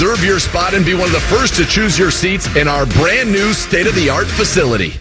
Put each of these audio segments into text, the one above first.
Reserve your spot and be one of the first to choose your seats in our brand new state-of-the-art facility.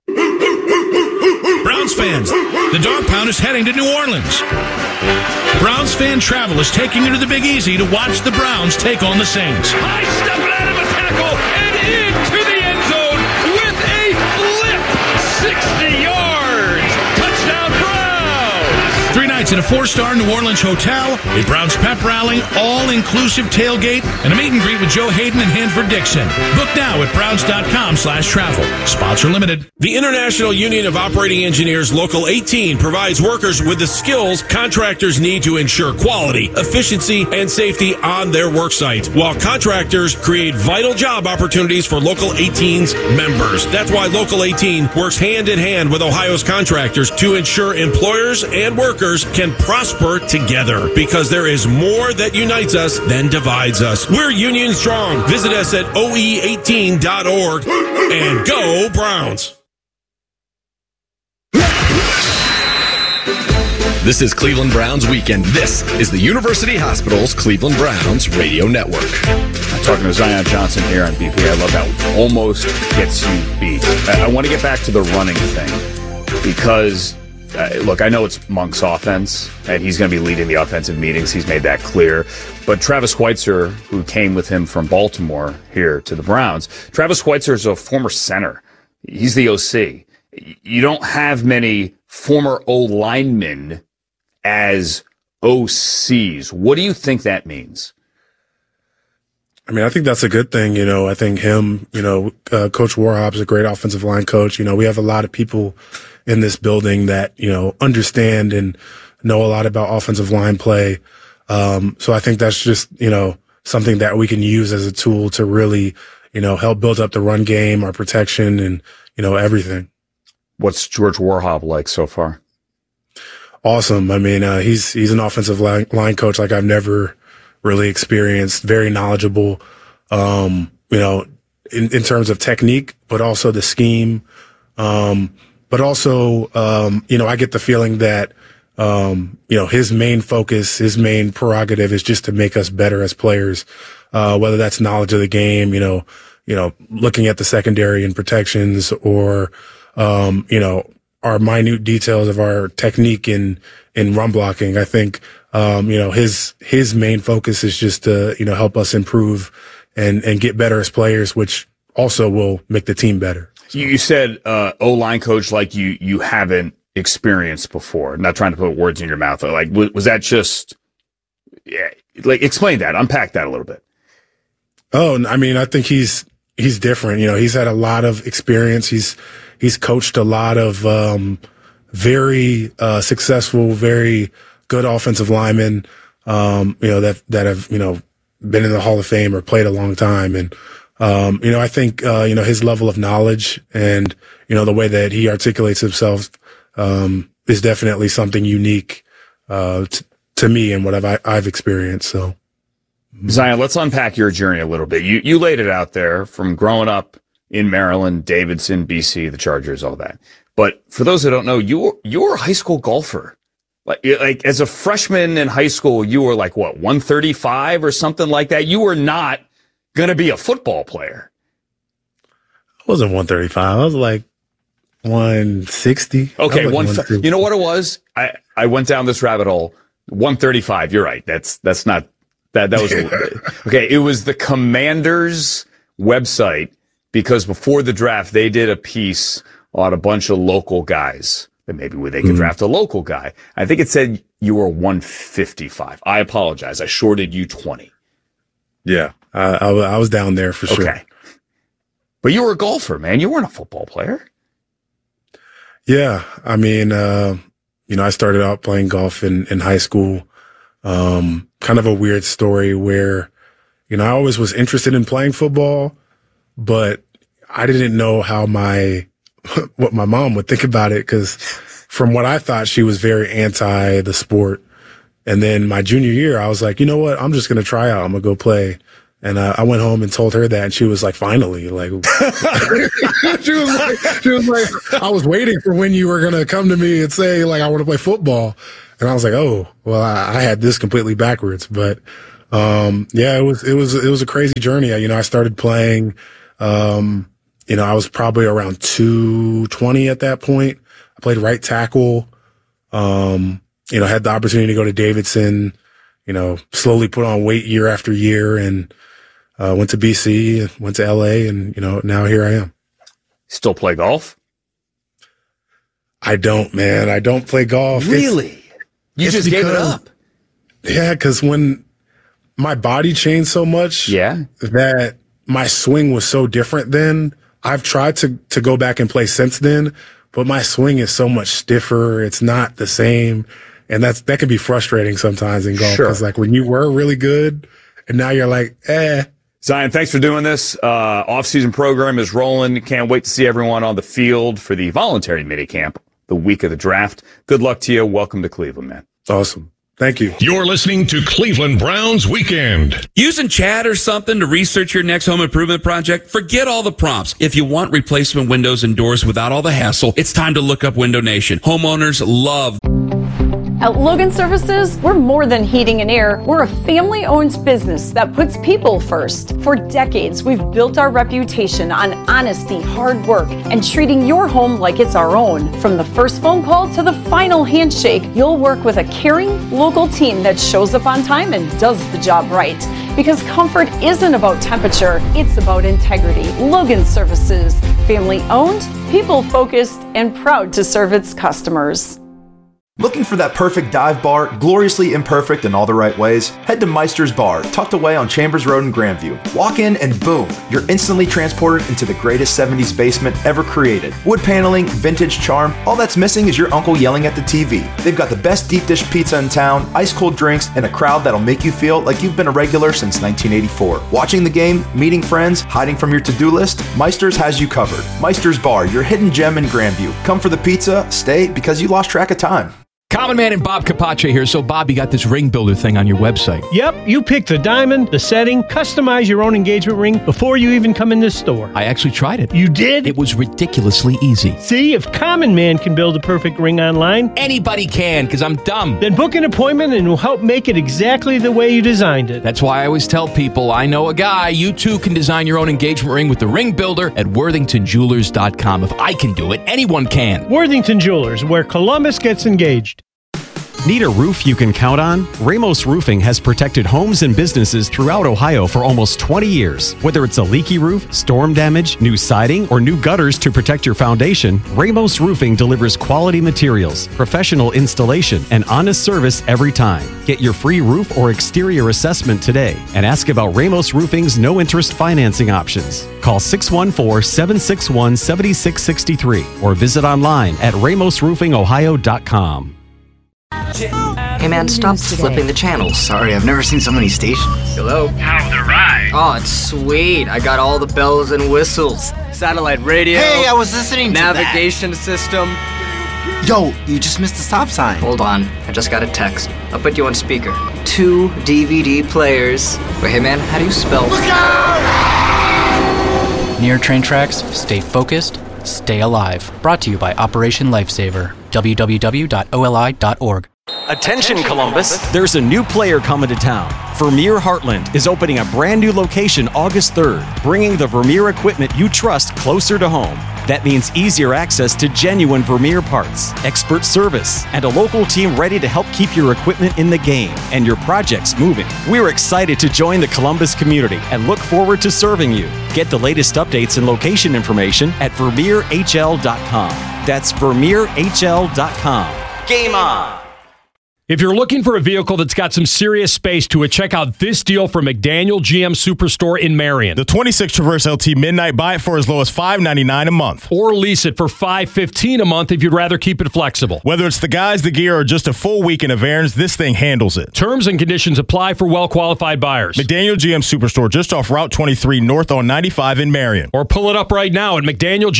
Browns fans, the Dog Pound is heading to New Orleans. Browns fan travel is taking you to the Big Easy to watch the Browns take on the Saints. High step out of a tackle and into the end zone with a flip. 60 yards. Touchdown Browns. 3 nights in a 4-star New Orleans hotel, a Browns pep rally, all-inclusive tailgate, and a meet and greet with Joe Hayden and Hanford Dixon. Book now at Browns.com/travel. Spots are limited. The International Union of Operating Engineers Local 18 provides workers with the skills contractors need to ensure quality, efficiency, and safety on their work sites, while contractors create vital job opportunities for Local 18's members. That's why Local 18 works hand in hand with Ohio's contractors to ensure employers and workers can prosper together, because there is more that unites us than divides us. We're union strong. Visit us at oe18.org and go Browns. This is Cleveland Browns Weekend. This is the University Hospital's Cleveland Browns Radio Network. I'm talking to Zion Johnson here on BP. I love that. Almost gets you beat. I want to get back to the running thing because, look, I know it's Monk's offense, and he's going to be leading the offensive meetings. He's made that clear. But Travis Schweitzer, who came with him from Baltimore here to the Browns, Travis Schweitzer is a former center. He's the OC. You don't have many former O-linemen as OCs. What do you think that means? I mean, I think that's a good thing. I think him, Coach Warhop's a great offensive line coach. We have a lot of people in this building that, understand and know a lot about offensive line play. So I think that's just, something that we can use as a tool to really, help build up the run game, our protection, and, everything. What's George Warhop like so far? Awesome. I mean, he's an offensive line coach like I've never really experienced. Very knowledgeable, in terms of technique, but also the scheme. But also, I get the feeling that, his main focus, his main prerogative is just to make us better as players, whether that's knowledge of the game, looking at the secondary and protections, or, our minute details of our technique in run blocking. I think, his main focus is just to, help us improve and get better as players, which also will make the team better. You said O-line coach like you haven't experienced before. I'm not trying to put words in your mouth. Like, was that just, explain that, unpack that a little bit. Oh, I mean, I think he's different. He's had a lot of experience. He's coached a lot of very successful, very good offensive linemen, that have, been in the Hall of Fame or played a long time. And, I think, his level of knowledge and, the way that he articulates himself, is definitely something unique, to me and what I've experienced. So, Zion, let's unpack your journey a little bit. You laid it out there from growing up in Maryland, Davidson, BC, the Chargers, all that. But for those who don't know, you were a high school golfer. Like as a freshman in high school, you were 135 or something like that. You were not going to be a football player. I wasn't 135. I was 160. Okay, you know what it was? I went down this rabbit hole. 135. You're right. That's not that was okay. It was the Commanders website, because before the draft they did a piece on a bunch of local guys that maybe they could draft a local guy. I think it said you were 155. I apologize. I shorted you 20. Yeah, I was down there for sure. Okay. But you were a golfer, man. You weren't a football player. Yeah. I mean, I started out playing golf in high school. Kind of a weird story where, I always was interested in playing football, but I didn't know how what my mom would think about it, because from what I thought, she was very anti the sport. And then my junior year, I was like, you know what? I'm just going to try out. I'm going to go play. And I went home and told her that, and she was like, finally, she was like, I was waiting for when you were going to come to me and say, I want to play football. And I was like, oh, well, I had this completely backwards. But, Yeah, it was a crazy journey. I started playing, I was probably around 220 at that point. I played right tackle, had the opportunity to go to Davidson, slowly put on weight year after year, and went to BC, went to LA, and, now here I am. Still play golf? I don't, man. I don't play golf. Really? You just gave it up? Yeah, because when my body changed so much that my swing was so different then. I've tried to go back and play since then, but my swing is so much stiffer. It's not the same. And that can be frustrating sometimes in golf. Because like when you were really good and now you're like, Zion, thanks for doing this. Off-season program is rolling. Can't wait to see everyone on the field for the voluntary minicamp the week of the draft. Good luck to you. Welcome to Cleveland, man. Awesome. Thank you. You're listening to Cleveland Browns Weekend. Using Chat or something to research your next home improvement project? Forget all the prompts. If you want replacement windows and doors without all the hassle, it's time to look up Window Nation. Homeowners love. At Logan Services, we're more than heating and air. We're a family-owned business that puts people first. For decades, we've built our reputation on honesty, hard work, and treating your home like it's our own. From the first phone call to the final handshake, you'll work with a caring, local team that shows up on time and does the job right. Because comfort isn't about temperature, it's about integrity. Logan Services, family-owned, people-focused, and proud to serve its customers. Looking for that perfect dive bar, gloriously imperfect in all the right ways? Head to Meister's Bar, tucked away on Chambers Road in Grandview. Walk in and boom, you're instantly transported into the greatest 70s basement ever created. Wood paneling, vintage charm, all that's missing is your uncle yelling at the TV. They've got the best deep dish pizza in town, ice cold drinks, and a crowd that'll make you feel like you've been a regular since 1984. Watching the game, meeting friends, hiding from your to-do list, Meister's has you covered. Meister's Bar, your hidden gem in Grandview. Come for the pizza, stay because you lost track of time. Common Man and Bob Capace here. So, Bob, you got this ring builder thing on your website. Yep, you pick the diamond, the setting, customize your own engagement ring before you even come in this store. I actually tried it. You did? It was ridiculously easy. See, if Common Man can build a perfect ring online, anybody can, because I'm dumb. Then book an appointment and we'll help make it exactly the way you designed it. That's why I always tell people, I know a guy. You too can design your own engagement ring with the ring builder at WorthingtonJewelers.com. If I can do it, anyone can. Worthington Jewelers, where Columbus gets engaged. Need a roof you can count on? Ramos Roofing has protected homes and businesses throughout Ohio for almost 20 years. Whether it's a leaky roof, storm damage, new siding, or new gutters to protect your foundation, Ramos Roofing delivers quality materials, professional installation, and honest service every time. Get your free roof or exterior assessment today and ask about Ramos Roofing's no-interest financing options. Call 614-761-7663 or visit online at ramosroofingohio.com. Hey man, stop flipping the channels. Sorry, I've never seen so many stations. Hello? How's the ride? Oh, it's sweet. I got all the bells and whistles. Satellite radio. Hey, I was listening to navigation system. Yo, you just missed the stop sign. Hold on, I just got a text. I'll put you on speaker. 2 DVD players. Wait, hey man, how do you spell? Look out! Near train tracks, stay focused, stay alive. Brought to you by Operation Lifesaver. www.oli.org. Attention, Columbus! There's a new player coming to town. Vermeer Heartland is opening a brand new location August 3rd, bringing the Vermeer equipment you trust closer to home. That means easier access to genuine Vermeer parts, expert service, and a local team ready to help keep your equipment in the game and your projects moving. We're excited to join the Columbus community and look forward to serving you. Get the latest updates and location information at VermeerHL.com. That's VermeerHL.com. Game on! If you're looking for a vehicle that's got some serious space to it, check out this deal from McDaniel GM Superstore in Marion. The 26 Traverse LT Midnight, buy it for as low as $599 a month. Or lease it for $515 a month if you'd rather keep it flexible. Whether it's the guys, the gear, or just a full weekend of errands, this thing handles it. Terms and conditions apply for well-qualified buyers. McDaniel GM Superstore, just off Route 23 north on 95 in Marion. Or pull it up right now at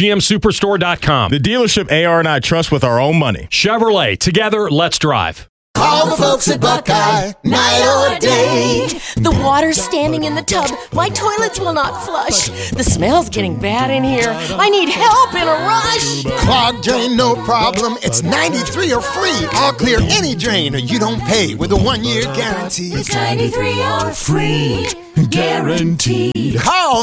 McDanielGMSuperstore.com. The dealership AR and I trust with our own money. Chevrolet, together, let's drive. Call the folks at Buckeye, night or day. The water's standing in the tub. My toilets will not flush. The smell's getting bad in here. I need help in a rush. Clogged drain, no problem. It's 93 or free. I'll clear any drain or you don't pay with a 1-year guarantee. It's 93 or free. Guaranteed. Call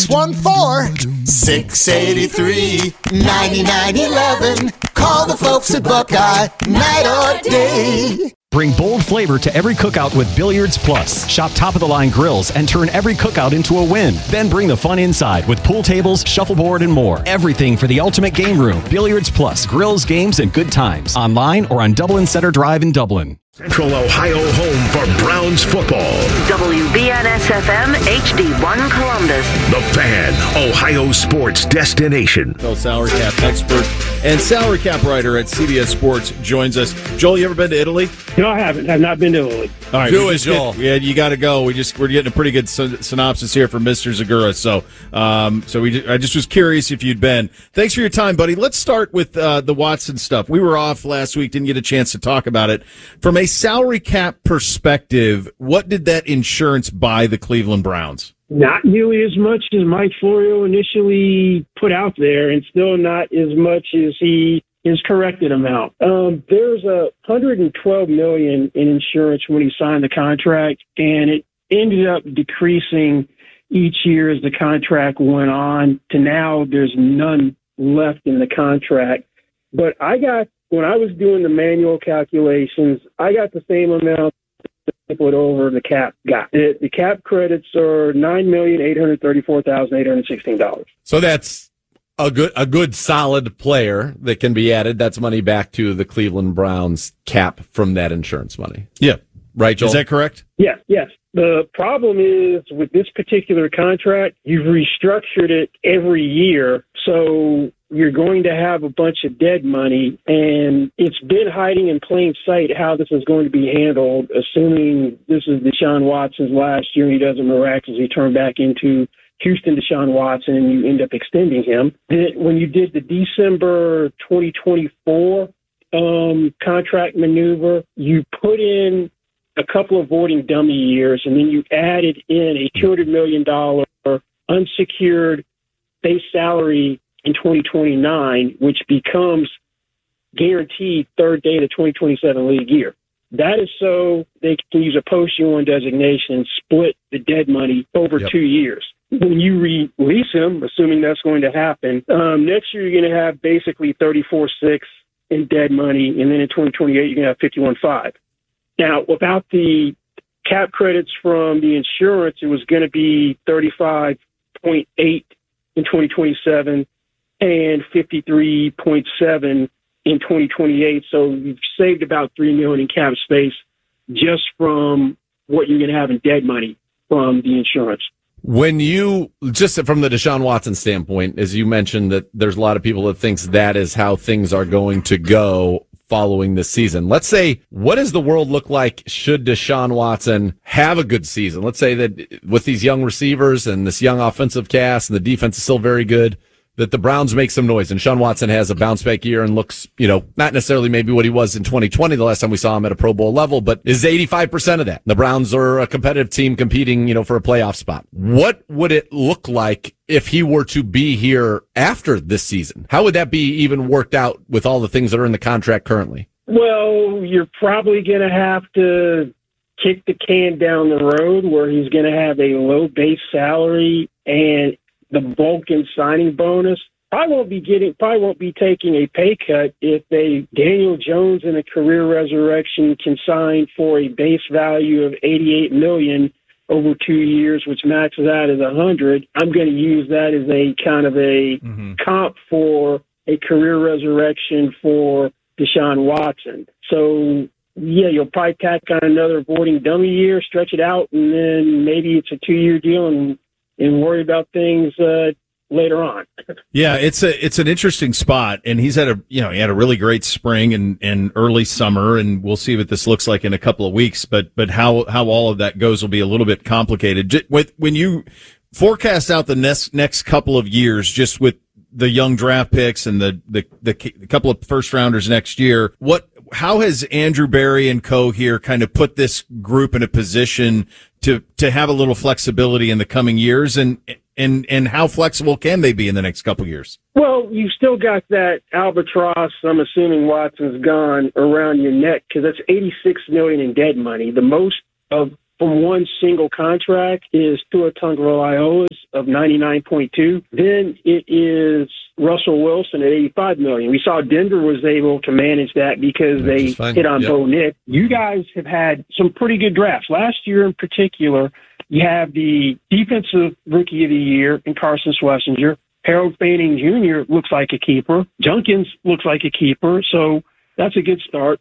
614-683-9911. Call the folks at Buckeye, night or day. Bring bold flavor to every cookout with Billiards Plus. Shop top-of-the-line grills and turn every cookout into a win. Then bring the fun inside with pool tables, shuffleboard, and more. Everything for the ultimate game room. Billiards Plus. Grills, games, and good times. Online or on Dublin Center Drive in Dublin. Central Ohio home for Browns football. WBNS-FM HD1 Columbus. The Fan, Ohio sports destination. Salary cap expert and salary cap writer at CBS Sports joins us. Joel, you ever been to Italy? No, I haven't. I've not been to Italy. All right, Do it, Joel. Yeah, you got to go. We're getting a pretty good synopsis here from Mr. Zagura. So, I just was curious if you'd been. Thanks for your time, buddy. Let's start with the Watson stuff. We were off last week, didn't get a chance to talk about it. From a salary cap perspective, what did that insurance buy the Cleveland Browns? Not nearly as much as Mike Florio initially put out there, and still not as much as his corrected amount. There's $112 million in insurance when he signed the contract, and it ended up decreasing each year as the contract went on to now there's none left in the contract. But when I was doing the manual calculations, I got the same amount to put over the cap got. The cap credits are $9,834,816. So that's a good solid player that can be added. That's money back to the Cleveland Browns cap from that insurance money. Yeah. Right, Joel? Is that correct? Yes. The problem is with this particular contract, you've restructured it every year. So you're going to have a bunch of dead money, and it's been hiding in plain sight how this is going to be handled, assuming this is Deshaun Watson's last year and he doesn't miraculously turn back into Houston Deshaun Watson and you end up extending him. When you did the December 2024 contract maneuver, you put in a couple of voting dummy years, and then you added in a $200 million unsecured base salary in 2029, which becomes guaranteed third day of the 2027 league year. That is so they can use a post-year-one designation and split the dead money over 2 years. When you release him, assuming that's going to happen, next year you're going to have basically 34.6 in dead money, and then in 2028 you're going to have 51.5. Now, without the cap credits from the insurance, it was going to be 35.8 in 2027 and 53.7 in 2028. So you've saved about $3 million in cap space just from what you're going to have in dead money from the insurance. When you, just from the Deshaun Watson standpoint, as you mentioned that there's a lot of people that thinks that is how things are going to go following this season. Let's say, what does the world look like should Deshaun Watson have a good season? Let's say that with these young receivers and this young offensive cast and the defense is still very good, that the Browns make some noise and Deshaun Watson has a bounce back year and looks, not necessarily maybe what he was in 2020, the last time we saw him at a Pro Bowl level, but is 85% of that. The Browns are a competitive team competing, for a playoff spot. What would it look like if he were to be here after this season? How would that be even worked out with all the things that are in the contract currently? Well, you're probably going to have to kick the can down the road where he's going to have a low base salary and the bulk in signing bonus. Probably won't be taking a pay cut if Daniel Jones in a career resurrection can sign for a base value of $88 million over 2 years, which maxes out as $100. I'm going to use that as a kind of a comp for a career resurrection for Deshaun Watson. So, yeah, you'll probably tack on another voting dummy year, stretch it out, and then maybe it's a 2-year deal and worry about things later on. Yeah, it's an interesting spot, and he's had he had a really great spring and early summer, and we'll see what this looks like in a couple of weeks. But how all of that goes will be a little bit complicated. When you forecast out the next couple of years, just with the young draft picks and the couple of first rounders next year, how has Andrew Berry and co here kind of put this group in a position to have a little flexibility in the coming years, and how flexible can they be in the next couple years? Well, you've still got that albatross, I'm assuming Watson's gone, around your neck, because that's $86 million in dead money. The most from one single contract is Tua Tagovailoa of $99.2. Then it is Russell Wilson at $85 million. We saw Denver was able to manage that because they hit on Bo Nick. You guys have had some pretty good drafts. Last year in particular, you have the defensive rookie of the year in Carson Schlesinger. Harold Fanning Jr. looks like a keeper. Junkins looks like a keeper. So that's a good start.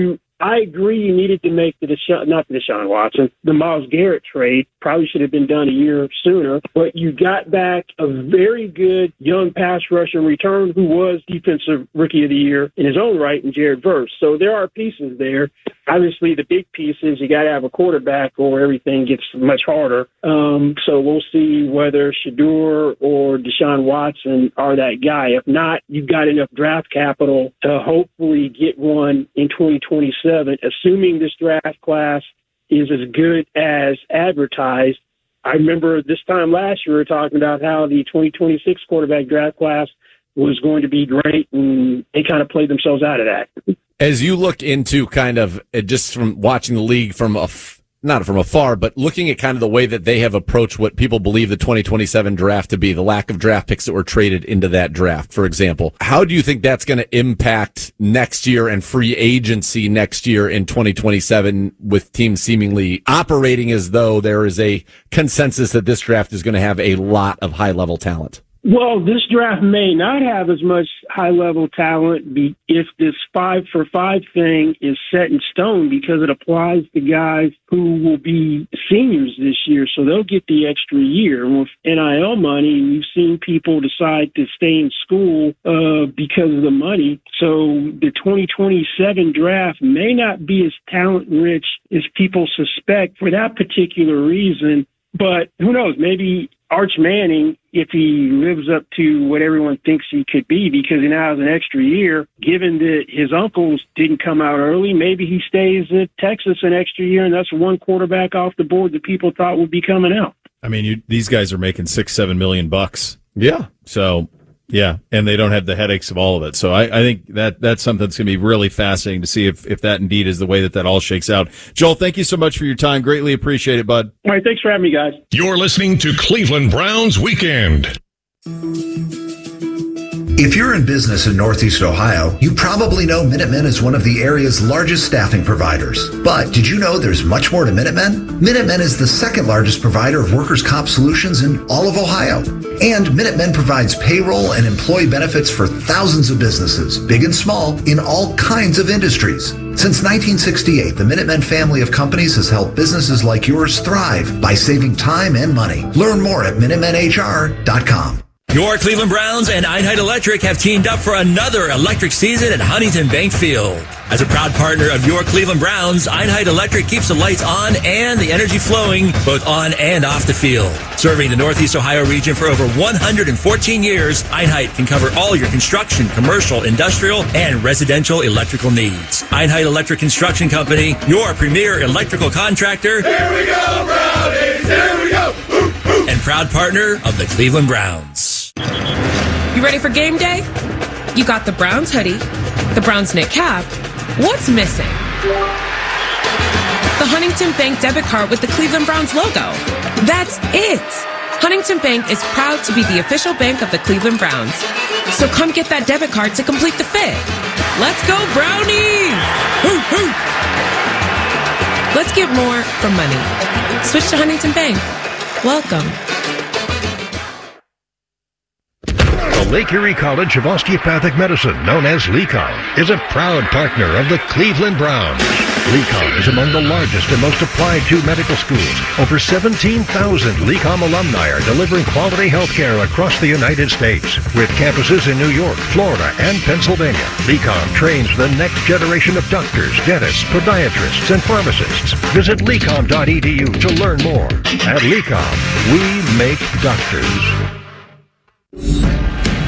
I agree you needed to make the Deshaun Watson, the Myles Garrett trade. Probably should have been done a year sooner. But you got back a very good young pass rusher return who was defensive rookie of the year in his own right in Jared Verse. So there are pieces there. Obviously, the big piece is you got to have a quarterback or everything gets much harder. So we'll see whether Shedeur or Deshaun Watson are that guy. If not, you've got enough draft capital to hopefully get one in 2027, assuming this draft class is as good as advertised. I remember this time last year we were talking about how the 2026 quarterback draft class was going to be great, and they kind of played themselves out of that. As you look into kind of just from watching the league from not from afar, but looking at kind of the way that they have approached what people believe the 2027 draft to be, the lack of draft picks that were traded into that draft, for example, how do you think that's going to impact next year and free agency next year in 2027 with teams seemingly operating as though there is a consensus that this draft is going to have a lot of high-level talent? Well, this draft may not have as much high-level talent if this 5-for-5 thing is set in stone, because it applies to guys who will be seniors this year, so they'll get the extra year. And with NIL money, you've seen people decide to stay in school because of the money. So the 2027 draft may not be as talent-rich as people suspect for that particular reason, but who knows, maybe Arch Manning, if he lives up to what everyone thinks he could be, because he now has an extra year, given that his uncles didn't come out early, maybe he stays at Texas an extra year, and that's one quarterback off the board that people thought would be coming out. I mean, these guys are making $6-7 million. Yeah. So, yeah, and they don't have the headaches of all of it. So I think that's something that's going to be really fascinating to see if that indeed is the way that all shakes out. Joel, thank you so much for your time. Greatly appreciate it, bud. All right, thanks for having me, guys. You're listening to Cleveland Browns Weekend. If you're in business in Northeast Ohio, you probably know Minutemen is one of the area's largest staffing providers. But did you know there's much more to Minutemen? Minutemen is the second largest provider of workers' comp solutions in all of Ohio. And Minutemen provides payroll and employee benefits for thousands of businesses, big and small, in all kinds of industries. Since 1968, the Minutemen family of companies has helped businesses like yours thrive by saving time and money. Learn more at MinutemenHR.com. Your Cleveland Browns and Einheit Electric have teamed up for another electric season at Huntington Bank Field. As a proud partner of your Cleveland Browns, Einheit Electric keeps the lights on and the energy flowing both on and off the field. Serving the Northeast Ohio region for over 114 years, Einheit can cover all your construction, commercial, industrial, and residential electrical needs. Einheit Electric Construction Company, your premier electrical contractor. Here we go, Brownies! Here we go! And proud partner of the Cleveland Browns. You ready for game day? You got the Browns hoodie, the Browns knit cap. What's missing? The Huntington Bank debit card with the Cleveland Browns logo. That's it! Huntington Bank is proud to be the official bank of the Cleveland Browns. So come get that debit card to complete the fit. Let's go, Brownies! Woo, woo. Let's get more for money. Switch to Huntington Bank. Welcome. The Lake Erie College of Osteopathic Medicine, known as LECOM, is a proud partner of the Cleveland Browns. LECOM is among the largest and most applied to medical schools. Over 17,000 LECOM alumni are delivering quality health care across the United States. With campuses in New York, Florida, and Pennsylvania, LECOM trains the next generation of doctors, dentists, podiatrists, and pharmacists. Visit LECOM.edu to learn more. At LECOM, we make doctors.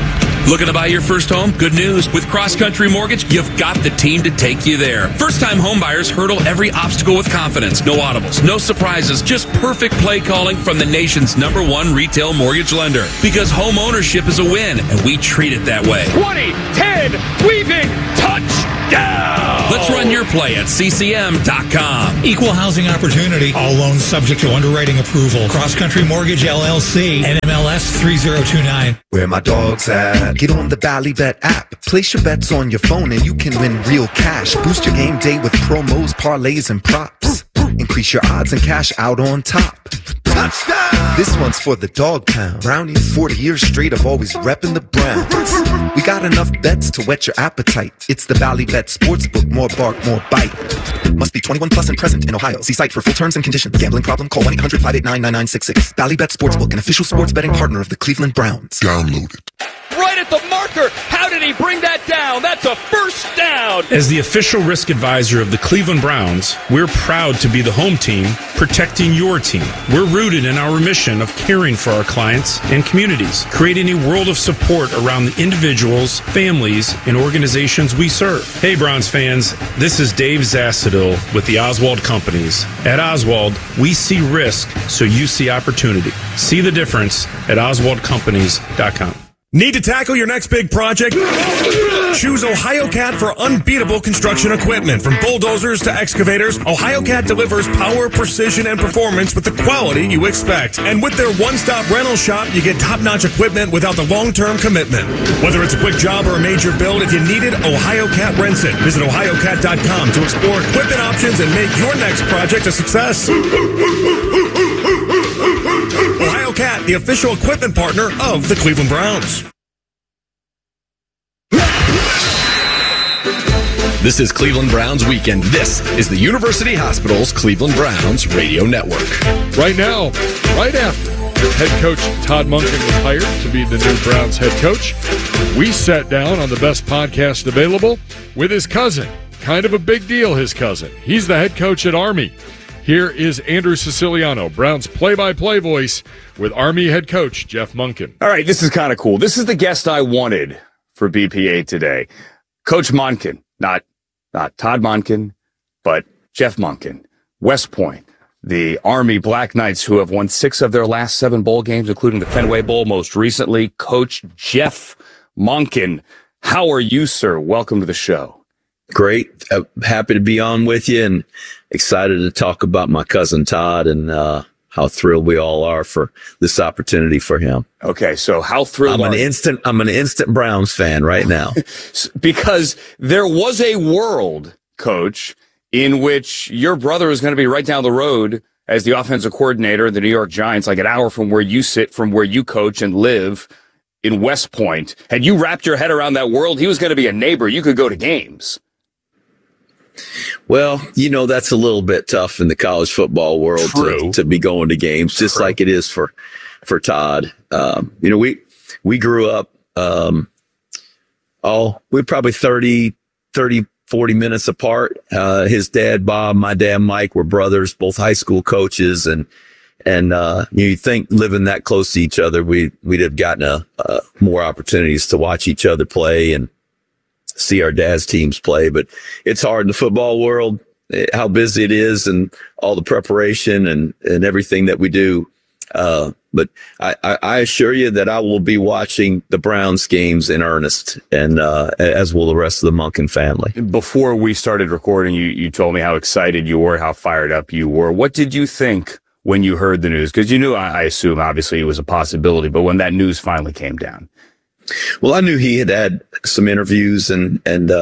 Looking to buy your first home? Good news. With Cross Country Mortgage, you've got the team to take you there. First-time homebuyers hurdle every obstacle with confidence. No audibles, no surprises, just perfect play calling from the nation's #1 retail mortgage lender. Because home ownership is a win, and we treat it that way. 20, 10, weaving, touchdown! Let's run your play at CCM.com. Equal housing opportunity. All loans subject to underwriting approval. Cross Country Mortgage LLC. NMLS 3029. Where my dog's at? Get on the Bally Bet app. Place your bets on your phone and you can win real cash. Boost your game day with promos, parlays, and props. Increase your odds and cash out on top. Touchdown! This one's for the dog pound. Brownie, 40 years straight of always repping the Browns. We got enough bets to whet your appetite. It's the Bally Bet Sportsbook. More bark, more bite. Must be 21 plus and present in Ohio. See site for full terms and conditions. Gambling problem? Call 1-800-589-9966. Bally Bet Sportsbook, an official sports betting partner of the Cleveland Browns. Download it. Right at the marker. How did he bring that down? That's a first down. As the official risk advisor of the Cleveland Browns, we're proud to be the home team protecting your team. We're rooted in our mission of caring for our clients and communities, creating a world of support around the individuals, families, and organizations we serve. Hey, Browns fans, this is Dave Zassadil with the Oswald Companies. At Oswald, we see risk, so you see opportunity. See the difference at oswaldcompanies.com. Need to tackle your next big project? Choose OhioCat for unbeatable construction equipment. From bulldozers to excavators, OhioCat delivers power, precision, and performance with the quality you expect. And with their one-stop rental shop, you get top-notch equipment without the long-term commitment. Whether it's a quick job or a major build, if you need it, OhioCat rents it. Visit OhioCat.com to explore equipment options and make your next project a success. OhioCat, the official equipment partner of the Cleveland Browns. This is Cleveland Browns Weekend. This is the University Hospital's Cleveland Browns Radio Network. Right now, right after head coach Todd Monken was hired to be the new Browns head coach, we sat down on the best podcast available with his cousin. Kind of a big deal, his cousin. He's the head coach at Army. Here is Andrew Siciliano, Browns play-by-play voice, with Army head coach Jeff Monken. All right, this is kind of cool. This is the guest I wanted for BPA today. Coach Monken, not Todd Monken, but Jeff Monken, West Point, the Army Black Knights, who have won 6 of their last 7 bowl games, including the Fenway Bowl most recently. Coach Jeff Monken, how are you, sir? Welcome to the show. Great. Happy to be on with you and excited to talk about my cousin Todd and how thrilled we all are for this opportunity for him. Okay, so how thrilled I'm an instant Browns fan right now. Because there was a world, Coach, in which your brother was going to be right down the road as the offensive coordinator of the New York Giants, like an hour from where you sit, from where you coach and live in West Point. Had you wrapped your head around that world, he was going to be a neighbor. You could go to games. Well, that's a little bit tough in the college football world to be going to games, just like it is for Todd. We grew up, we're probably 30, 40 minutes apart. His dad, Bob, my dad, Mike, were brothers, both high school coaches. And you think living that close to each other, we'd have gotten more opportunities to watch each other play and see our dad's teams play. But it's hard in the football world, how busy it is and all the preparation and everything that we do. But I assure you that I will be watching the Browns games in earnest, and as will the rest of the Monken family. Before we started recording, you told me how excited you were, how fired up you were. What did you think when you heard the news? Because you knew, I assume, obviously, it was a possibility, but when that news finally came down. Well, I knew he had some interviews, and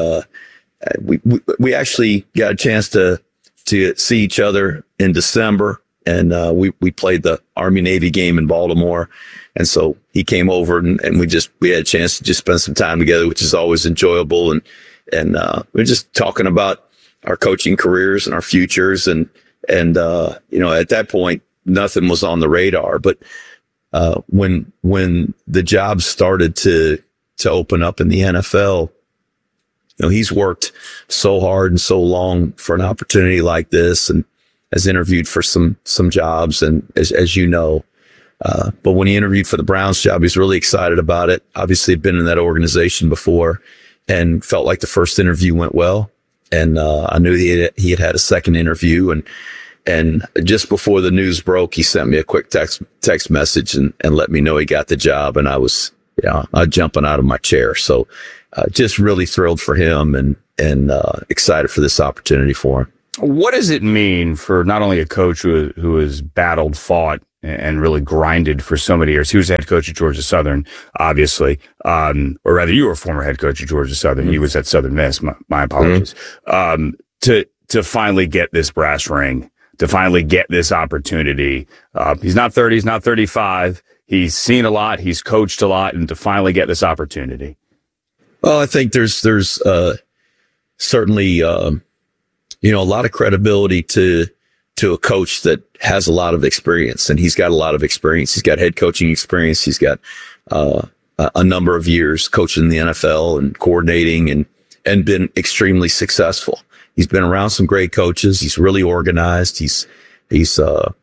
we actually got a chance to see each other in December, and we played the Army-Navy game in Baltimore, and so he came over and we had a chance to just spend some time together, which is always enjoyable, and we're just talking about our coaching careers and our futures, and at that point nothing was on the radar, but when the job started to open up in the NFL, he's worked so hard and so long for an opportunity like this, and has interviewed for some jobs. And as you know, But when he interviewed for the Browns job, he was really excited about it. Obviously, had been in that organization before and felt like the first interview went well. And I knew he had had a second interview. And just before the news broke, he sent me a quick text message and let me know he got the job. And I was jumping out of my chair. So just really thrilled for him and excited for this opportunity for him. What does it mean for not only a coach who has battled, fought, and really grinded for so many years? He was the head coach at Georgia Southern, obviously, or rather, you were a former head coach at Georgia Southern. He was at Southern Miss. My apologies. To finally get this brass ring, to finally get this opportunity. He's not 30. He's not 35. He's seen a lot. He's coached a lot, and to finally get this opportunity. Well, I think there's certainly a lot of credibility to a coach that has a lot of experience, and he's got a lot of experience. He's got head coaching experience. He's got a number of years coaching the NFL and coordinating and been extremely successful. He's been around some great coaches. He's really organized. He's a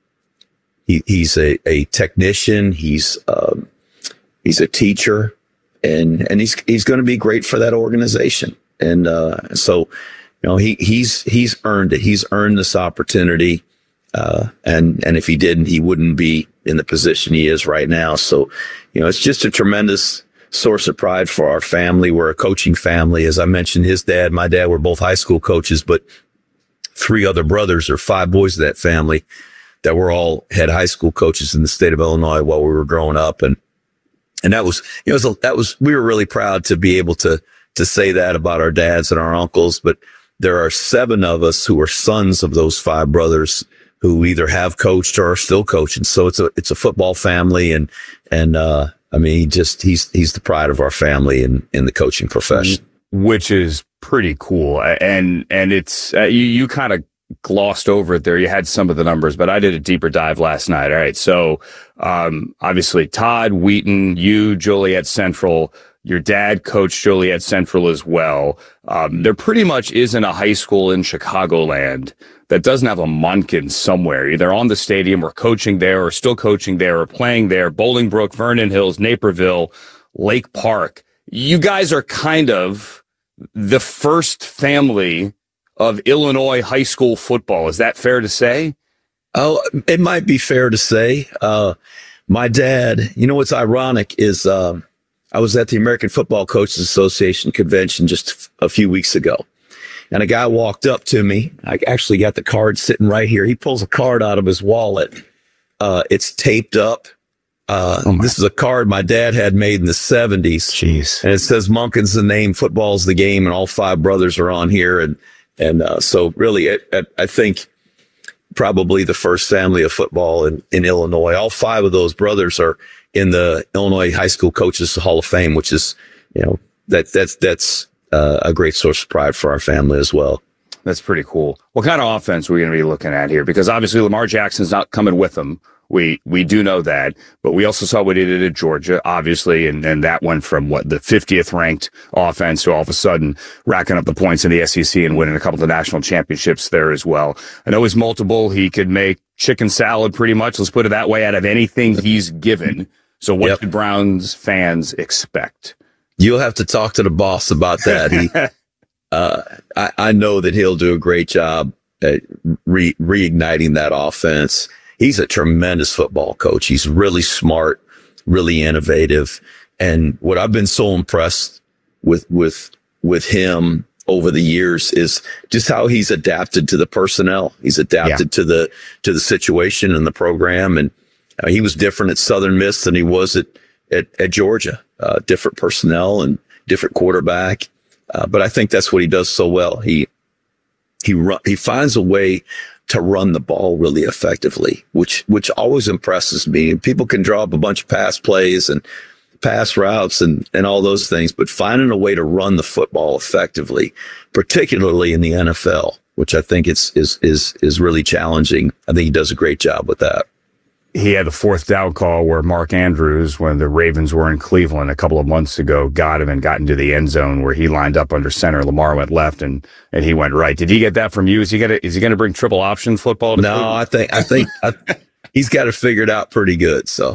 technician. He's a teacher, and he's going to be great for that organization. And so, he's earned it. He's earned this opportunity. And if he didn't, he wouldn't be in the position he is right now. So, it's just a tremendous source of pride for our family. We're a coaching family. As I mentioned, my dad were both high school coaches, but 3 other brothers or 5 boys of that family that were all head high school coaches in the state of Illinois while we were growing up. And that was, we were really proud to be able to say that about our dads and our uncles. But there are 7 of us who are sons of those 5 brothers who either have coached or are still coaching. So it's a football family. And he's the pride of our family in the coaching profession, which is pretty cool. And it's, you kind of glossed over it there. You had some of the numbers, but I did a deeper dive last night. All right. So, obviously Todd, Wheaton, you, Joliet Central, your dad coached Joliet Central as well. There pretty much isn't a high school in Chicagoland that doesn't have a Monken somewhere, either on the stadium or coaching there or still coaching there or playing there. Bolingbrook, Vernon Hills, Naperville, Lake Park. You guys are kind of the first family of Illinois high school football. Is that fair to say? Oh, it might be fair to say. My dad, what's ironic is, I was at the American Football Coaches Association convention just a few weeks ago, and a guy walked up to me. I actually got the card sitting right here. He pulls a card out of his wallet. It's taped up. This is a card my dad had made in the 70s. Jeez. And it says Monken's the name, football's the game, and all 5 brothers are on here. And so really, I think probably the first family of football in Illinois. All 5 of those brothers are in the Illinois High School Coaches Hall of Fame, which is, that's a great source of pride for our family as well. That's pretty cool. What kind of offense are we going to be looking at here? Because obviously Lamar Jackson's not coming with them. We do know that, but we also saw what he did at Georgia, obviously, and that went from the 50th ranked offense to all of a sudden racking up the points in the SEC and winning a couple of national championships there as well. I know he's multiple. He could make chicken salad pretty much, let's put it that way, out of anything he's given. So what should Browns fans expect? You'll have to talk to the boss about that. I know that he'll do a great job at reigniting that offense. He's a tremendous football coach. He's really smart, really innovative. And what I've been so impressed with him over the years is just how he's adapted to the personnel. He's adapted to the situation and the program. And he was different at Southern Miss than he was at Georgia. Different personnel and different quarterback. But I think that's what he does so well. He finds a way to run the ball really effectively, which always impresses me. People can draw up a bunch of pass plays and pass routes and all those things, but finding a way to run the football effectively, particularly in the NFL, which I think is really challenging. I think he does a great job with that. He had the 4th down call where Mark Andrews, when the Ravens were in Cleveland a couple of months ago, got him and got into the end zone where he lined up under center. Lamar went left and he went right. Did he get that from you? Is he going to bring triple option football to No, Cleveland? I think he's got it figured out pretty good. So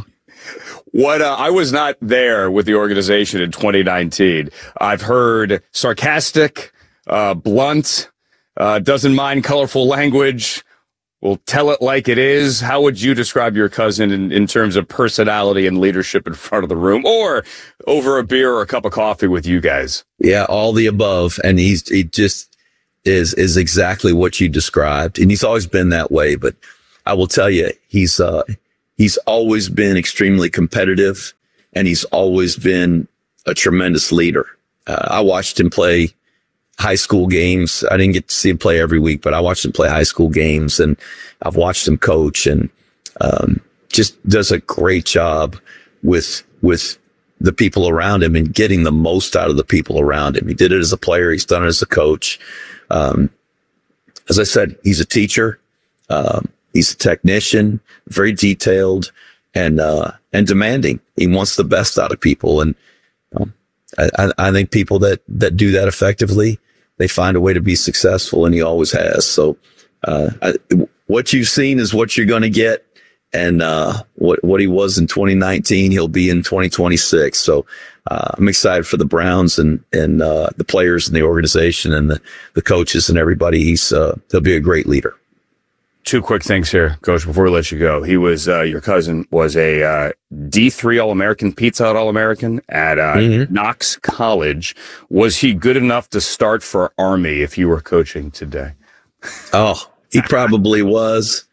What I was not there with the organization in 2019. I've heard sarcastic, blunt, doesn't mind colorful language, will tell it like it is. How would you describe your cousin in terms of personality and leadership in front of the room, or over a beer or a cup of coffee with you guys? Yeah, all the above. And he just is exactly what you described. And he's always been that way. But I will tell you, he's always been extremely competitive, and he's always been a tremendous leader. I watched him play high school games. I didn't get to see him play every week, but I watched him play high school games, and I've watched him coach, and just does a great job with the people around him and getting the most out of the people around him. He did it as a player. He's done it as a coach. As I said, he's a teacher. He's a technician, very detailed and demanding. He wants the best out of people. And I think people that do that effectively, they find a way to be successful, and he always has. So what you've seen is what you're going to get. And what he was in 2019, he'll be in 2026. So I'm excited for the Browns and the players and the organization and the coaches and everybody. He'll be a great leader. Two quick things here, Coach, before we let you go. He was, your cousin was a D3 All-American, Pizza Hut All-American at Knox College. Was he good enough to start for Army if you were coaching today? Oh, he probably was.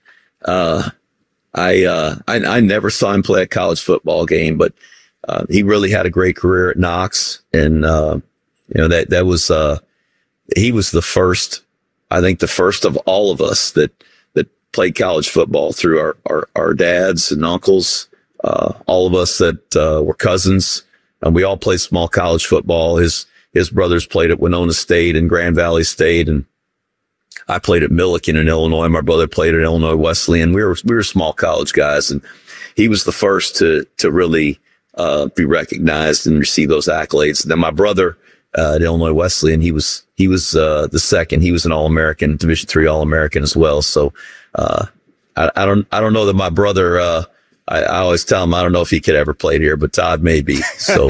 I never saw him play a college football game, but he really had a great career at Knox. And, that was, he was the first, I think the first of all of us that played college football through our dads and uncles, all of us that were cousins, and we all played small college football. His brothers played at Winona State and Grand Valley State, and I played at Milliken in Illinois. My brother played at Illinois Wesleyan. We were small college guys, and he was the first to really be recognized and receive those accolades. And then my brother at Illinois Wesleyan, he was the second. He was an All-American, Division III All-American as well. So I don't know that my brother. I always tell him I don't know if he could ever play here, but Todd maybe. So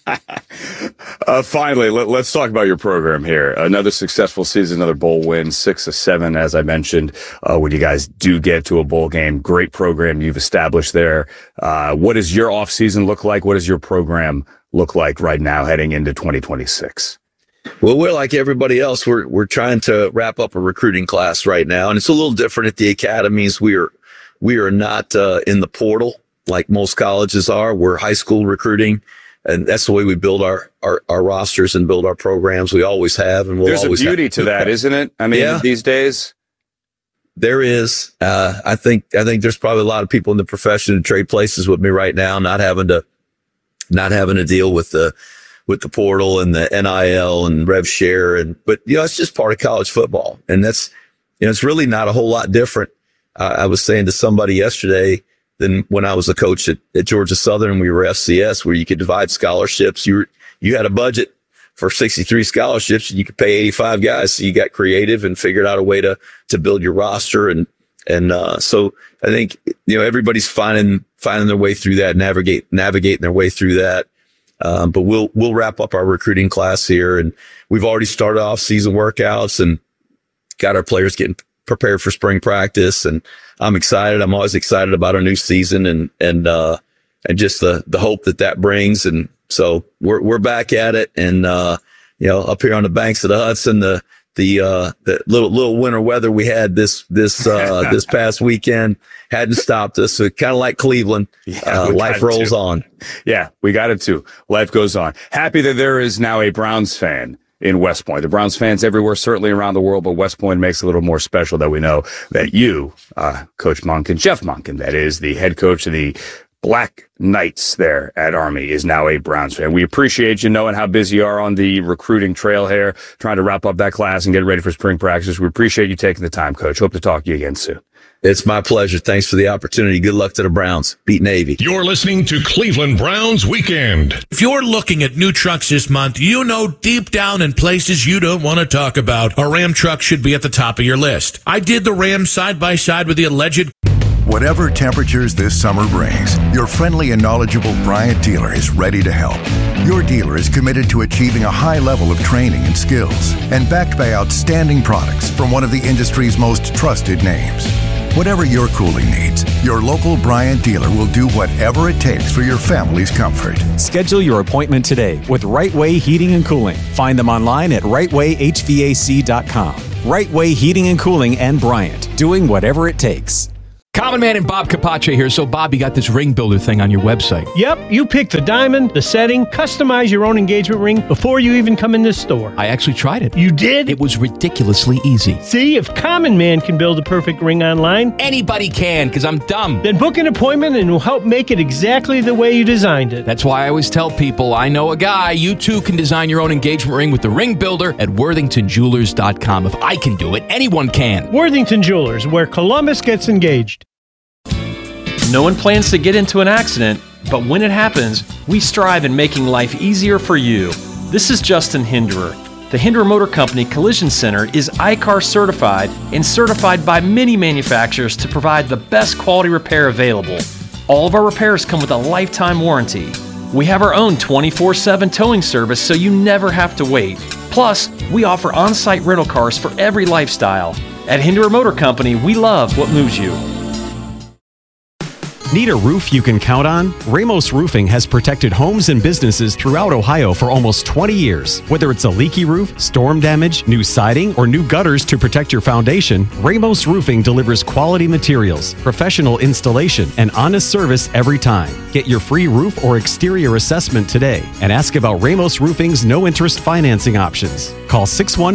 finally, let's talk about your program here. Another successful season, another bowl win, 6 of 7, as I mentioned. When you guys do get to a bowl game, great program you've established there. What does your off season look like? What does your program look like right now heading into 2026? Well, we're like everybody else. We're trying to wrap up a recruiting class right now, and it's a little different at the academies. We are not in the portal like most colleges are. We're high school recruiting, and that's the way we build our rosters and build our programs. We always have, and there's a beauty to that, isn't it? I mean, these days there is. I think there's probably a lot of people in the profession and trade places with me right now, not having to deal with the portal and the NIL and rev share. But it's just part of college football. And that's, it's really not a whole lot different. I was saying to somebody yesterday than when I was a coach at Georgia Southern, we were FCS, where you could divide scholarships. You had a budget for 63 scholarships and you could pay 85 guys. So you got creative and figured out a way to build your roster. And so I think, everybody's finding their way through that, navigating their way through that. But we'll wrap up our recruiting class here, and we've already started off season workouts and got our players getting prepared for spring practice. And I'm excited. I'm always excited about our new season and just the hope that brings. And so we're back at it. And, up here on the banks of the Hudson, the little winter weather we had this past weekend hadn't stopped us. So kind of like Cleveland, life rolls on. Yeah, we got it too. Life goes on. Happy that there is now a Browns fan in West Point. The Browns fans everywhere, certainly around the world, but West Point makes it a little more special that we know that you, Coach Monken, Jeff Monken, that is the head coach of the Black Knights there at Army, is now a Browns fan. We appreciate you knowing how busy you are on the recruiting trail here, trying to wrap up that class and get ready for spring practice. We appreciate you taking the time, Coach. Hope to talk to you again soon. It's my pleasure. Thanks for the opportunity. Good luck to the Browns. Beat Navy. You're listening to Cleveland Browns Weekend. If you're looking at new trucks this month, deep down in places you don't want to talk about, a Ram truck should be at the top of your list. I did the Ram side-by-side with the alleged... Whatever temperatures this summer brings, your friendly and knowledgeable Bryant dealer is ready to help. Your dealer is committed to achieving a high level of training and skills and backed by outstanding products from one of the industry's most trusted names. Whatever your cooling needs, your local Bryant dealer will do whatever it takes for your family's comfort. Schedule your appointment today with Right Way Heating and Cooling. Find them online at rightwayhvac.com. Right Way Heating and Cooling and Bryant, doing whatever it takes. Common Man and Bob Capace here. So, Bob, you got this ring builder thing on your website. Yep, you pick the diamond, the setting, customize your own engagement ring before you even come in this store. I actually tried it. You did? It was ridiculously easy. See, if Common Man can build a perfect ring online, anybody can, because I'm dumb. Then book an appointment and we'll help make it exactly the way you designed it. That's why I always tell people, I know a guy. You too can design your own engagement ring with the ring builder at worthingtonjewelers.com. If I can do it, anyone can. Worthington Jewelers, where Columbus gets engaged. No one plans to get into an accident, but when it happens, we strive in making life easier for you. This is Justin Hinderer. The Hinderer Motor Company Collision Center is ICAR certified and certified by many manufacturers to provide the best quality repair available. All of our repairs come with a lifetime warranty. We have our own 24/7 towing service so you never have to wait. Plus, we offer on-site rental cars for every lifestyle. At Hinderer Motor Company, we love what moves you. Need a roof you can count on? Ramos Roofing has protected homes and businesses throughout Ohio for almost 20 years. Whether it's a leaky roof, storm damage, new siding, or new gutters to protect your foundation, Ramos Roofing delivers quality materials, professional installation, and honest service every time. Get your free roof or exterior assessment today and ask about Ramos Roofing's no-interest financing options. Call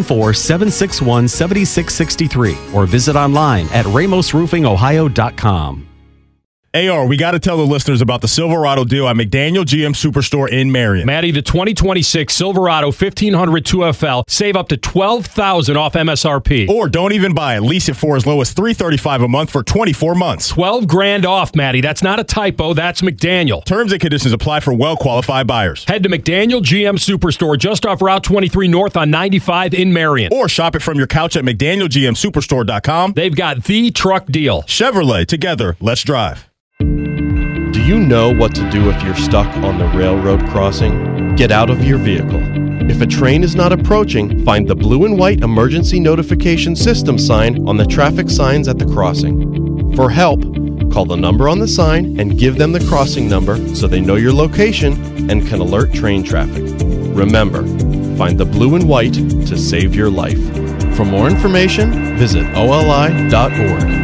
614-761-7663 or visit online at ramosroofingohio.com. AR, we got to tell the listeners about the Silverado deal at McDaniel GM Superstore in Marion. Matty, the 2026 Silverado 1500 2FL, save up to $12,000 off MSRP. Or don't even buy it. Lease it for as low as $335 a month for 24 months. $12,000 off, Matty. That's not a typo. That's McDaniel. Terms and conditions apply for well-qualified buyers. Head to McDaniel GM Superstore just off Route 23 North on 95 in Marion. Or shop it from your couch at McDanielGMSuperstore.com. They've got the truck deal. Chevrolet, together, let's drive. Do you know what to do if you're stuck on the railroad crossing? Get out of your vehicle. If a train is not approaching, find the blue and white emergency notification system sign on the traffic signs at the crossing. For help, call the number on the sign and give them the crossing number so they know your location and can alert train traffic. Remember, find the blue and white to save your life. For more information, visit oli.org.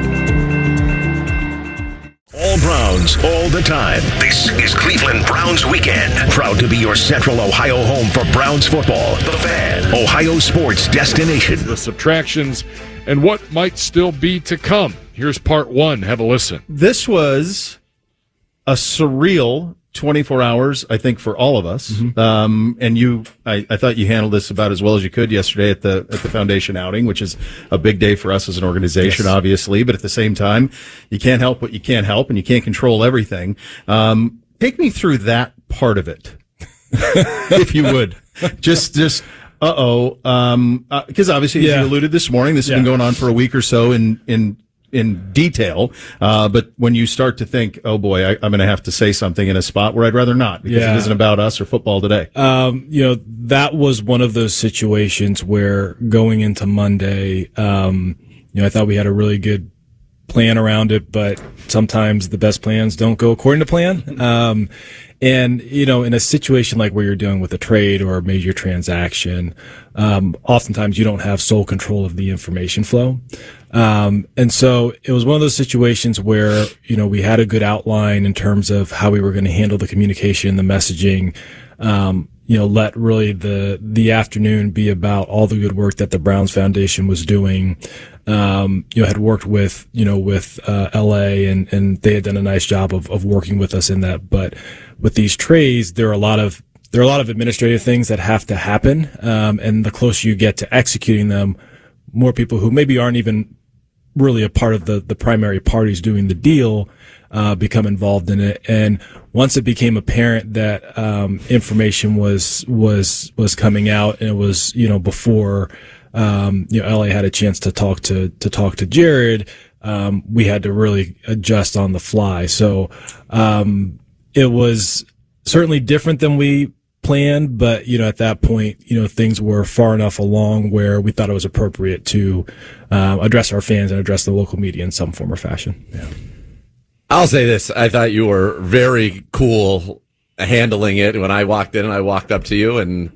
All Browns, all the time. This is Cleveland Browns Weekend. Proud to be your Central Ohio home for Browns football. The Fan, Ohio sports destination. The subtractions and what might still be to come. Here's part one. Have a listen. This was a surreal 24 hours, I think, for all of us. Mm-hmm. And I thought you handled this about as well as you could yesterday at the foundation outing, which is a big day for us as an organization, yes, obviously. But at the same time, you can't help what you can't help, and you can't control everything. Take me through that part of it, if you would. Just. Because obviously, as you alluded this morning, this has been going on for a week or so in detail, but when you start to think, oh boy, I'm going to have to say something in a spot where I'd rather not, because it isn't about us or football today. That was one of those situations where going into Monday, I thought we had a really good plan around it, but sometimes the best plans don't go according to plan. And, in a situation like where you're dealing with a trade or a major transaction, oftentimes you don't have sole control of the information flow. And so it was one of those situations where, we had a good outline in terms of how we were going to handle the communication, the messaging, let really the afternoon be about all the good work that the Browns Foundation was doing. Had worked with LA and they had done a nice job of working with us in that. But with these trades, there are a lot of administrative things that have to happen. And the closer you get to executing them, more people who maybe aren't even really a part of the primary parties doing the deal, become involved in it. And once it became apparent that, information was coming out, and it was, before, LA had a chance to talk to Jared, we had to really adjust on the fly. So it was certainly different than we planned, but at that point, things were far enough along where we thought it was appropriate to address our fans and address the local media in some form or fashion. Yeah. I'll say this. I thought you were very cool handling it when I walked in and I walked up to you, and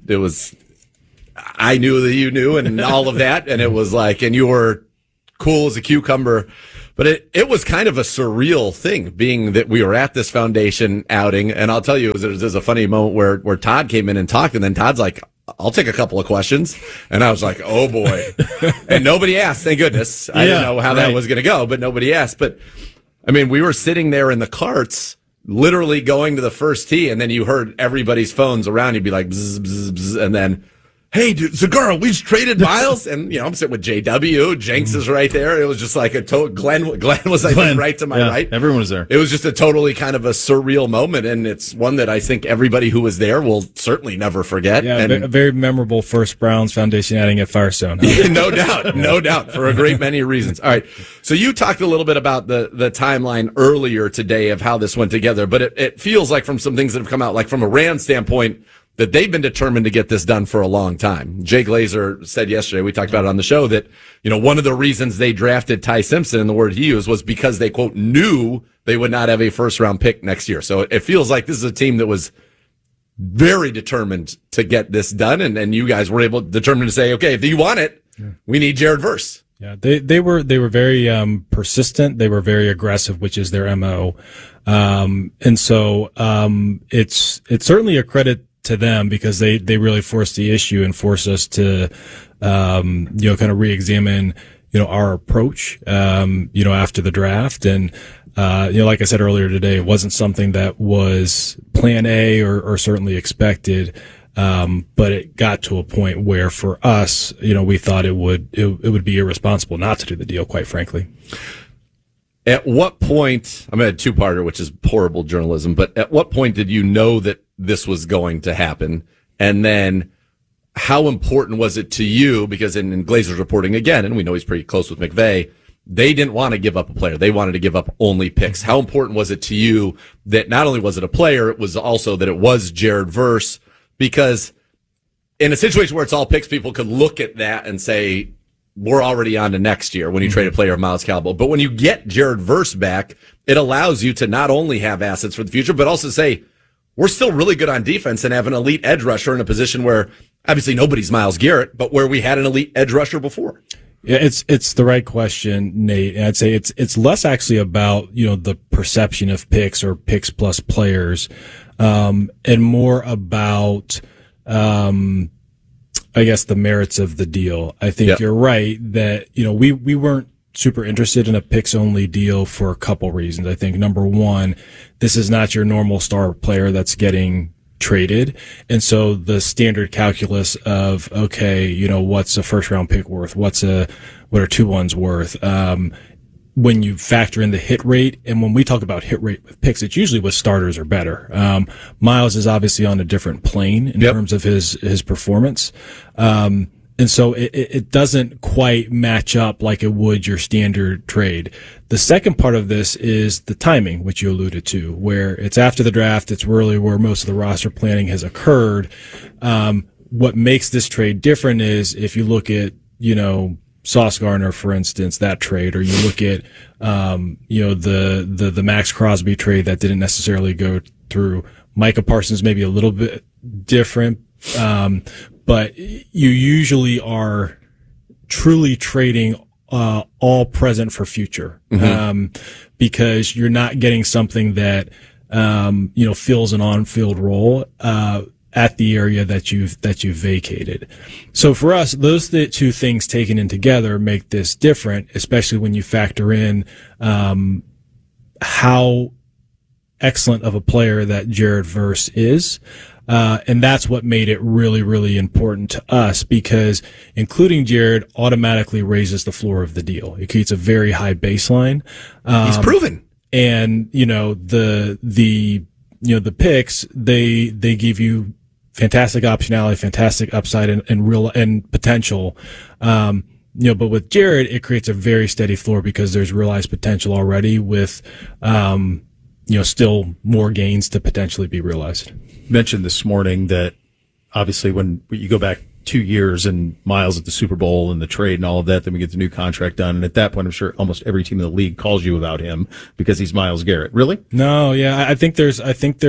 I knew that you knew and all of that. And it was like, and you were cool as a cucumber, but it was kind of a surreal thing being that we were at this foundation outing. And I'll tell you, there's a funny moment where Todd came in and talked, and then Todd's like, I'll take a couple of questions. And I was like, oh boy. And nobody asked, thank goodness. I didn't know how that was going to go, but nobody asked. But I mean, we were sitting there in the carts, literally going to the first tee, and then you heard everybody's phones around. You'd be like, bzz, bzz, bzz, and then, hey, dude, Zagara, we just traded Miles. And, I'm sitting with JW. Jenks is right there. It was just like Glenn was, I think, right to my right. Everyone was there. It was just a totally kind of a surreal moment. And it's one that I think everybody who was there will certainly never forget. Yeah, and a very memorable first Browns Foundation outing at Firestone. No doubt, for a great many reasons. All right. So you talked a little bit about the timeline earlier today of how this went together, but it feels like from some things that have come out, like from a Rams standpoint, that they've been determined to get this done for a long time. Jay Glazer said yesterday, we talked about it on the show, that, one of the reasons they drafted Ty Simpson, and the word he used, was because they, quote, knew they would not have a first round pick next year. So it feels like this is a team that was very determined to get this done. And you guys were determined to say, okay, if you want it, we need Jared Verse. Yeah, they were very persistent. They were very aggressive, which is their MO. And so it's certainly a credit to them, because they really forced the issue and forced us to kind of re-examine our approach after the draft. And like I said earlier today, it wasn't something that was plan A or certainly expected. But it got to a point where for us, we thought it would be irresponsible not to do the deal, quite frankly. At what point, I'm at a two-parter, which is horrible journalism, but at what point did you know that this was going to happen? And then how important was it to you? Because in Glazer's reporting again, and we know he's pretty close with McVay, they didn't want to give up a player. They wanted to give up only picks. How important was it to you that not only was it a player, it was also that it was Jared Verse? Because in a situation where it's all picks, people could look at that and say, we're already on to next year when you trade a player of Miles Cowboy. But when you get Jared Verse back, it allows you to not only have assets for the future, but also say, we're still really good on defense and have an elite edge rusher in a position where obviously nobody's Myles Garrett, but where we had an elite edge rusher before. Yeah, it's the right question, Nate. And I'd say it's less actually about, the perception of picks or picks plus players, and more about, I guess, the merits of the deal. I think you're right that, we weren't super interested in a picks only deal for a couple reasons. I think number one, this is not your normal star player that's getting traded. And so the standard calculus of, okay, what's a first round pick worth? What are 2-1s worth? When you factor in the hit rate, and when we talk about hit rate with picks, it's usually with starters or better. Miles is obviously on a different plane in terms of his performance. And so it doesn't quite match up like it would your standard trade. The second part of this is the timing, which you alluded to, where it's after the draft. It's really where most of the roster planning has occurred. What makes this trade different is if you look at, Sauce Gardner, for instance, that trade, or you look at, the Max Crosby trade that didn't necessarily go through. Micah Parsons maybe a little bit different, but you usually are truly trading all present for future, because you're not getting something that fills an on-field role at the area that you've vacated. So for us, those two things taken in together make this different, especially when you factor in how excellent of a player that Jared Verse is. And that's what made it really, really important to us, because including Jared automatically raises the floor of the deal. It creates a very high baseline. He's proven. And, the picks, they give you fantastic optionality, fantastic upside and real and potential. But with Jared, it creates a very steady floor because there's realized potential already with, still more gains to potentially be realized. You mentioned this morning that obviously when you go back 2 years and Miles at the Super Bowl and the trade and all of that, then we get the new contract done. And at that point, I'm sure almost every team in the league calls you about him because he's Myles Garrett. Really? No, yeah. I think there's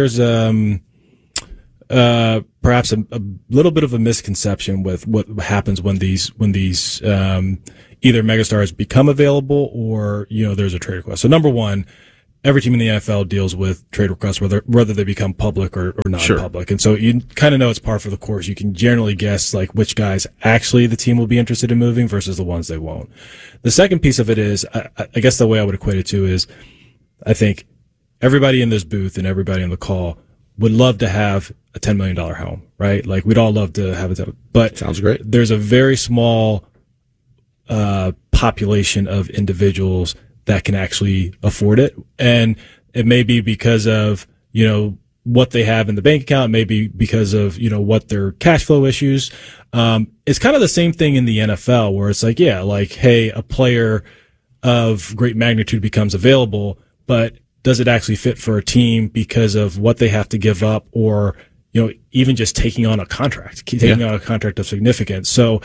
perhaps a little bit of a misconception with what happens when these either megastars become available or, there's a trade request. So number one, every team in the NFL deals with trade requests, whether they become public or non-public. Sure. And so you kind of know it's par for the course. You can generally guess like which guys actually the team will be interested in moving versus the ones they won't. The second piece of it is, I guess the way I would equate it to is, I think everybody in this booth and everybody on the call would love to have a $10 million home, right? Like we'd all love to have it, but sounds great. There's a very small, population of individuals that can actually afford it. And it may be because of, what they have in the bank account, maybe because of, what their cash flow issues. It's kind of the same thing in the NFL where it's like, hey, a player of great magnitude becomes available, but does it actually fit for a team because of what they have to give up or, even just taking on a contract of significance. So,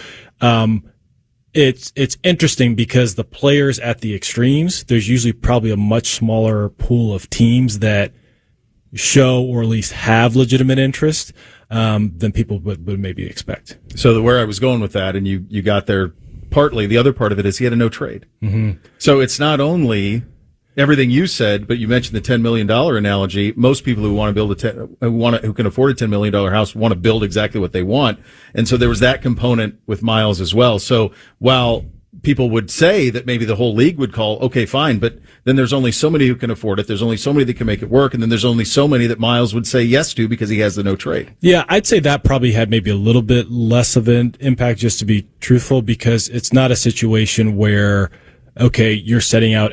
It's interesting because the players at the extremes, there's usually probably a much smaller pool of teams that show or at least have legitimate interest than people would maybe expect. So where I was going with that, and you got there partly, the other part of it is he had a no trade. Mm-hmm. So it's not only everything you said, but you mentioned the $10 million analogy. Most people who want to build who can afford a $10 million house want to build exactly what they want. And so there was that component with Myles as well. So while people would say that maybe the whole league would call, okay, fine, but then there's only so many who can afford it. There's only so many that can make it work. And then there's only so many that Myles would say yes to because he has the no trade. Yeah, I'd say that probably had maybe a little bit less of an impact, just to be truthful, because it's not a situation where, okay, you're setting out,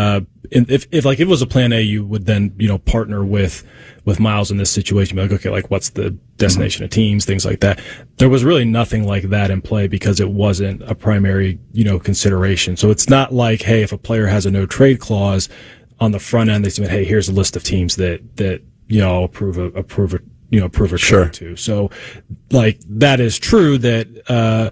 if it was a plan A, you would then, partner with Myles in this situation. Like, okay, like what's the destination of teams, things like that. There was really nothing like that in play because it wasn't a primary, consideration. So it's not like, hey, if a player has a no trade clause on the front end, they submit, hey, here's a list of teams that I'll approve a trade to. So like that is true that,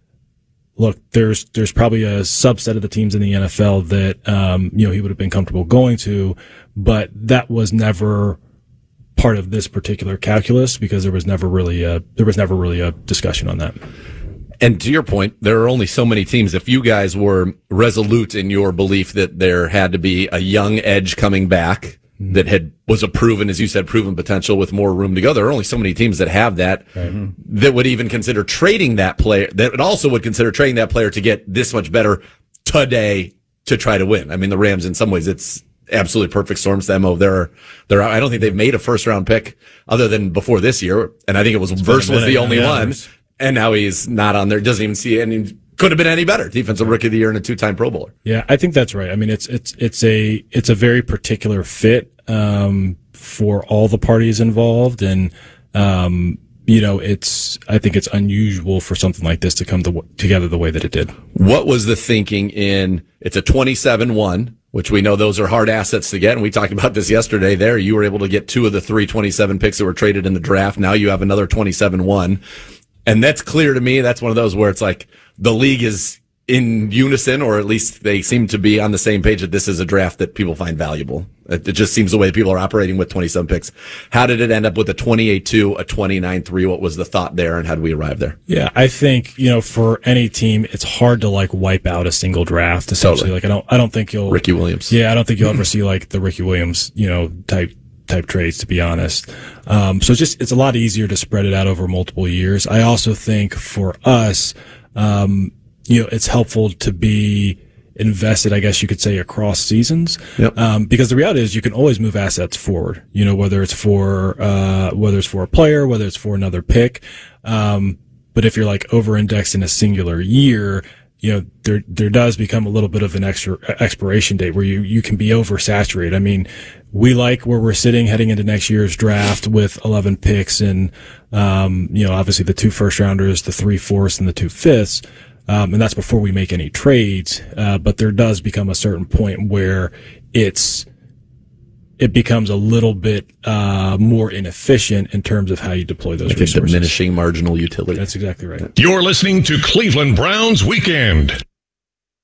look, there's probably a subset of the teams in the NFL that, he would have been comfortable going to, but that was never part of this particular calculus because there was never really a discussion on that. And to your point, there are only so many teams. If you guys were resolute in your belief that there had to be a young edge coming back that was a proven, as you said, proven potential with more room to go. There are only so many teams that have that, that would even consider trading that player, that also would consider trading that player to get this much better today to try to win. I mean, the Rams, in some ways, it's absolutely perfect storms to them. I don't think they've made a first round pick other than before this year. And I think it was Verse was the only one. And now he's not on there. Doesn't even see any. Could have been any better. Defensive Rookie of the Year and a 2-time Pro Bowler. Yeah, I think that's right. I mean, it's a very particular fit for all the parties involved, and I think it's unusual for something like this to come together the way that it did. What was the thinking it's a 27-1, which we know those are hard assets to get, and we talked about this yesterday there. You were able to get 2 of the 3 27 picks that were traded in the draft. Now you have another 27-1. And that's clear to me. That's one of those where it's like the league is in unison, or at least they seem to be on the same page that this is a draft that people find valuable. It just seems the way people are operating with 27 picks. How did it end up with a 28-2, a 29-3? What was the thought there, and how did we arrive there? Yeah, I think, for any team, it's hard to like wipe out a single draft. Essentially, totally. Like I don't think you'll Ricky Williams. Yeah, I don't think you'll ever see like the Ricky Williams, type trades, to be honest. So it's a lot easier to spread it out over multiple years. I also think for us, it's helpful to be invested, I guess you could say, across seasons. Yep. Because the reality is you can always move assets forward, whether it's for a player, whether it's for another pick. But if you're like over-indexed in a singular year, there does become a little bit of an extra expiration date where you can be oversaturated. I mean, we like where we're sitting heading into next year's draft with 11 picks and, obviously the 2 first rounders, the 3 fourths, and the 2 fifths. And that's before we make any trades. But there does become a certain point where it becomes a little bit more inefficient in terms of how you deploy those resources. Diminishing marginal utility. That's exactly right. You're listening to Cleveland Browns Weekend.